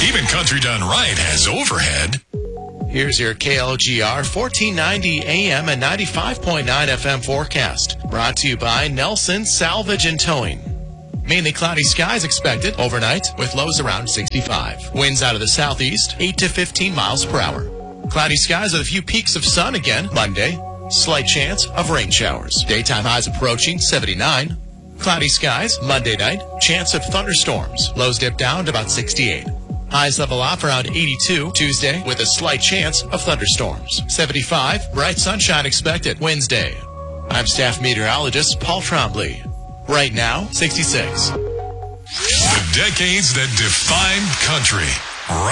Even country done right has overhead. Here's your KLGR 1490 AM and 95.9 FM forecast. Brought to you by Nelson Salvage and Towing. Mainly cloudy skies expected overnight with lows around 65. Winds out of the southeast, 8 to 15 miles per hour. Cloudy skies with a few peaks of sun again Monday. Slight chance of rain showers. Daytime highs approaching 79. Cloudy skies Monday night. Chance of thunderstorms. Lows dip down to about 68. Highs level off around 82 Tuesday with a slight chance of thunderstorms. 75. Bright sunshine expected Wednesday. I'm staff meteorologist Paul Trombley. Right now, 66. The decades that defined country.